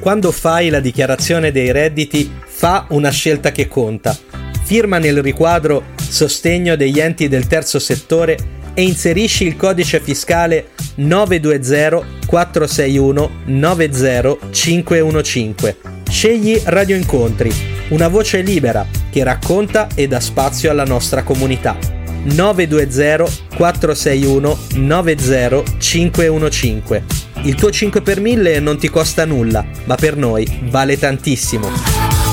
Quando fai la dichiarazione dei redditi, fa una scelta che conta. Firma nel riquadro Sostegno degli enti del terzo settore e inserisci il codice fiscale 920 461 90515. Scegli Radio Incontri, una voce libera che racconta e dà spazio alla nostra comunità. 920 461 90515. Il tuo 5 per 1000 non ti costa nulla, ma per noi vale tantissimo.